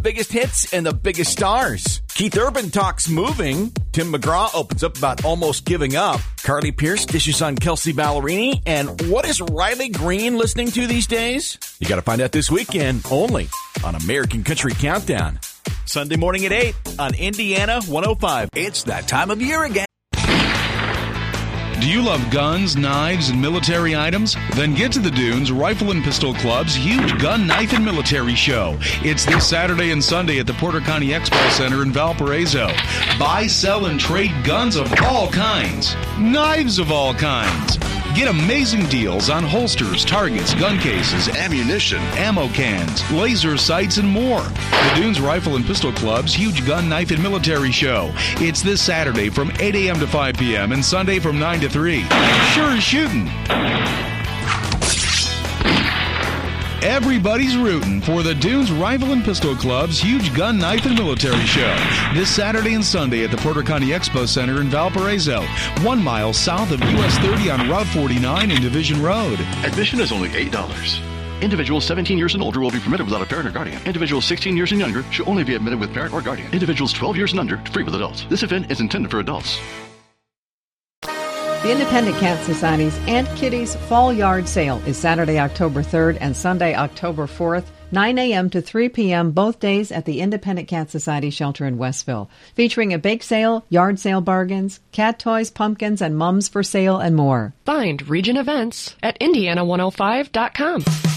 Biggest hits and the biggest stars. Keith Urban talks moving. Tim McGraw opens up about almost giving up. Carly Pearce dishes on Kelsey Ballerini. And what is Riley Green listening to these days? You got to find out this weekend only on American Country Countdown. Sunday morning at 8 on Indiana 105. It's that time of year again. Do you love guns, knives, and military items? Then get to the Dunes Rifle and Pistol Club's huge gun, knife, and military show. It's this Saturday and Sunday at the Porter County Expo Center in Valparaiso. Buy, sell, and trade guns of all kinds, knives of all kinds. Get amazing deals on holsters, targets, gun cases, ammunition, ammo cans, laser sights, and more. The Dunes Rifle and Pistol Club's huge gun, knife, and military show. It's this Saturday from 8 a.m. to 5 p.m. and Sunday from 9 to 3. Sure as shooting. Everybody's rooting for the Dunes Rifle and Pistol Club's huge gun, knife, and military show. This Saturday and Sunday at the Porter County Expo Center in Valparaiso, 1 mile south of US 30 on Route 49 and Division Road. Admission is only $8. Individuals 17 years and older will be permitted without a parent or guardian. Individuals 16 years and younger should only be admitted with parent or guardian. Individuals 12 years and under, free with adults. This event is intended for adults. The Independent Cat Society's Aunt Kitty's Fall Yard Sale is Saturday, October 3rd and Sunday, October 4th, 9 a.m. to 3 p.m. both days at the Independent Cat Society shelter in Westville, featuring a bake sale, yard sale bargains, cat toys, pumpkins, and mums for sale and more. Find Region Events at Indiana105.com.